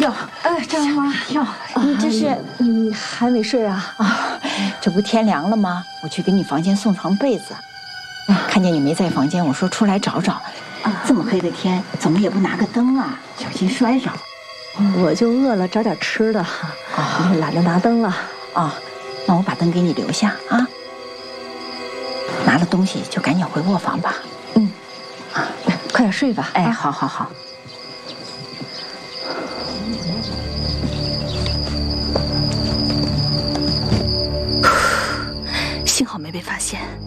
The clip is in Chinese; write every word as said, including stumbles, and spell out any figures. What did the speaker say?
哟， 哎，张妈， 哟， 你这是你还没睡啊？ 啊，这不天凉了吗？我去给你房间送床被子，看见你没在房间，我说出来找找。这么黑的天，怎么也不拿个灯啊？小心摔着。 我就饿了，找点吃的，啊，懒得拿灯了。 啊，那我把灯给你留下啊。拿了东西就赶紧回卧房吧。 嗯，啊，快点睡吧。 哎，好好好。 幸好没被发现。